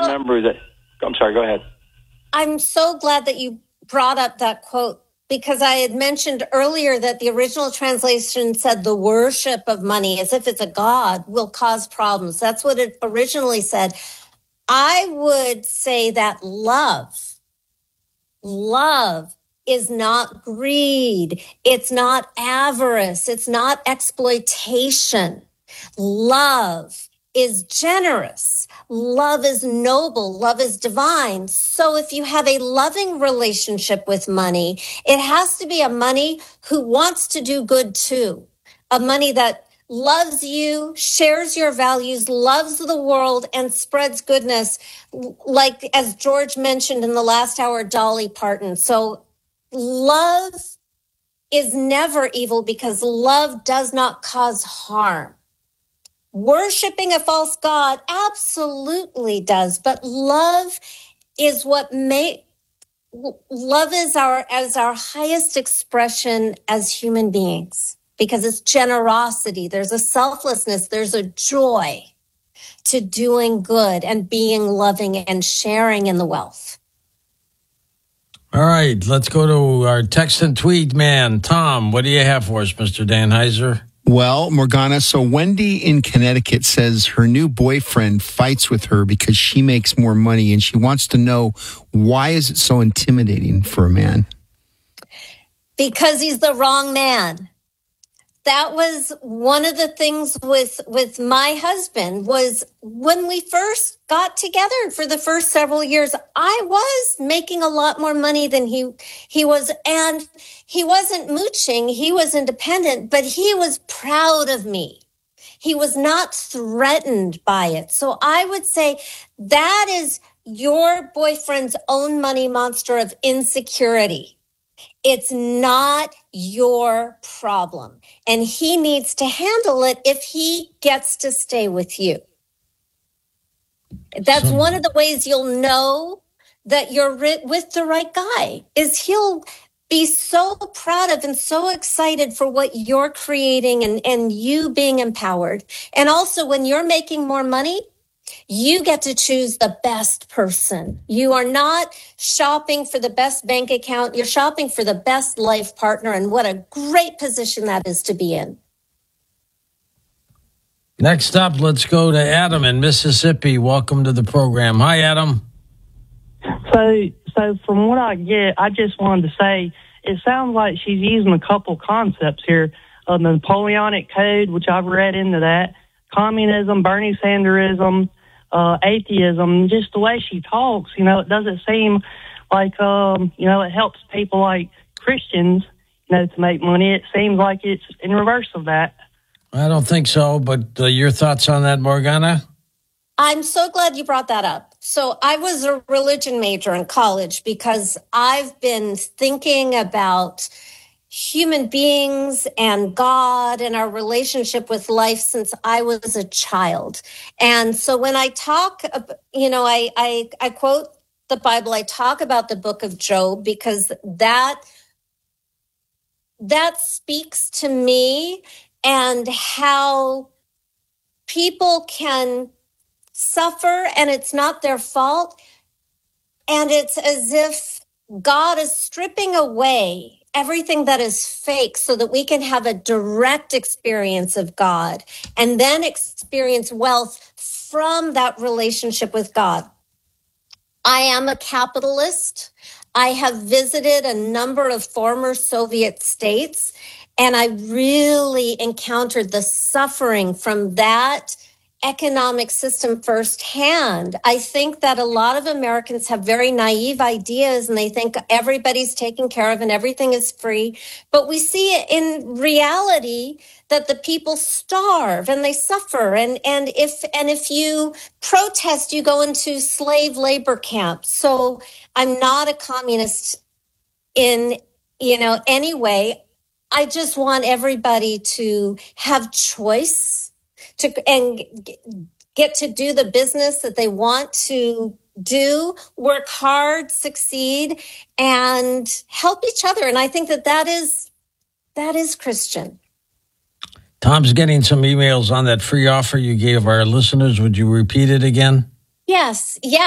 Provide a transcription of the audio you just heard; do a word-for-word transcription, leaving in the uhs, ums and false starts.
remember that. I'm sorry, go ahead. I'm so glad that you brought up that quote, because I had mentioned earlier that the original translation said the worship of money, as if it's a god, will cause problems. That's what it originally said. I would say that love, love is not greed. It's not avarice. It's not exploitation. Love is generous. Love is noble. Love is divine. So if you have a loving relationship with money, it has to be a money who wants to do good too. A money that loves you, shares your values, loves the world, and spreads goodness. Like, as George mentioned in the last hour, Dolly Parton. So love is never evil because love does not cause harm. Worshipping a false god absolutely does, but love is what make love is our as our highest expression as human beings, because it's generosity. There's a selflessness. There's a joy to doing good and being loving and sharing in the wealth. All right, let's go to our text and tweet man. Tom, what do you have for us, Mister Danheiser? Well, Morgana, so Wendy in Connecticut says her new boyfriend fights with her because she makes more money, and she wants to know, why is it so intimidating for a man? Because he's the wrong man. That was one of the things with with my husband, was when we first got together for the first several years, I was making a lot more money than he he was, and he wasn't mooching, he was independent, but he was proud of me. He was not threatened by it. So I would say that is your boyfriend's own money monster of insecurity. It's not your problem, and he needs to handle it if he gets to stay with you. That's one of the ways you'll know that you're with the right guy, is he'll be so proud of and so excited for what you're creating and, and you being empowered. And also, when you're making more money, you get to choose the best person. You are not shopping for the best bank account. You're shopping for the best life partner. And what a great position that is to be in. Next up, let's go to Adam in Mississippi. Welcome to the program. Hi, Adam. So, so from what I get, I just wanted to say, it sounds like she's using a couple concepts here. Uh, the Napoleonic Code, which I've read into that, communism, Bernie Sanderism, uh, atheism, just the way she talks, you know, it doesn't seem like, um, you know, it helps people like Christians, you know, to make money. It seems like it's in reverse of that. I don't think so, but uh, your thoughts on that, Morgana? I'm so glad you brought that up. So I was a religion major in college because I've been thinking about human beings and God and our relationship with life since I was a child. And so when I talk, you know, I, I, I quote the Bible, I talk about the book of Job, because that, that speaks to me and how people can suffer and it's not their fault. And it's as if God is stripping away everything that is fake so that we can have a direct experience of God and then experience wealth from that relationship with God. I am a capitalist. I have visited a number of former Soviet states, and I really encountered the suffering from that economic system firsthand. I think that a lot of Americans have very naive ideas and they think everybody's taken care of and everything is free. But we see in reality that the people starve and they suffer. And, and if, and if you protest, you go into slave labor camps. So I'm not a communist in, you know, any way. I just want everybody to have choice to and get to do the business that they want to do, work hard, succeed, and help each other. And I think that that is that is Christian. Tom's getting some emails on that free offer you gave our listeners. Would you repeat it again? Yes. Yeah.